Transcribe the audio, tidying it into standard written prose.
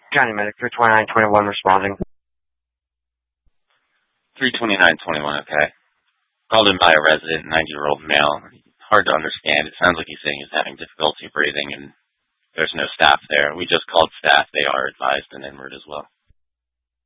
County Medic 32921 responding. 32921, okay. Called in by a resident, 90-year-old male. Hard to understand. It sounds like he's saying he's having difficulty breathing and there's no staff there. We just called staff. They are advised and en route as well.